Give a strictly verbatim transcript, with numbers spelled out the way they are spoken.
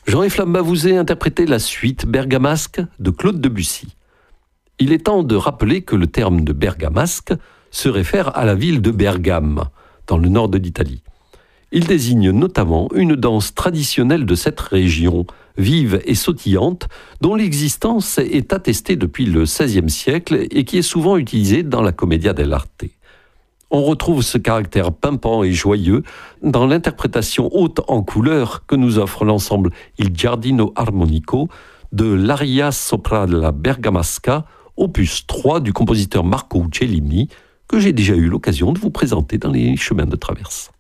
Jean-Yves Lamba vous a interprété la suite bergamasque de Claude Debussy. Il est temps de rappeler que le terme de bergamasque se réfère à la ville de Bergame, dans le nord de l'Italie. Il désigne notamment une danse traditionnelle de cette région, vive et sautillante, dont l'existence est attestée depuis le seizième siècle et qui est souvent utilisée dans la commedia dell'arte. On retrouve ce caractère pimpant et joyeux dans l'interprétation haute en couleurs que nous offre l'ensemble Il Giardino Armonico de l'Aria sopra la Bergamasca, opus trois du compositeur Marco Cellini, que j'ai déjà eu l'occasion de vous présenter dans les chemins de traverse.